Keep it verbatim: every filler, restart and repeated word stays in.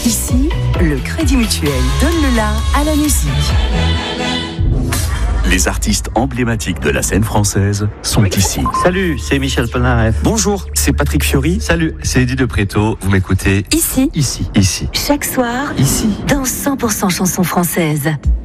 Ici, le Crédit Mutuel donne le la à la musique. Les artistes emblématiques de la scène française sont ici. Salut, c'est Michel Polnareff. Bonjour, c'est Patrick Fiori. Salut, c'est Eddie de Préto. Vous m'écoutez Ici, ici, Ici. chaque soir, ici. dans cent pour cent chansons françaises.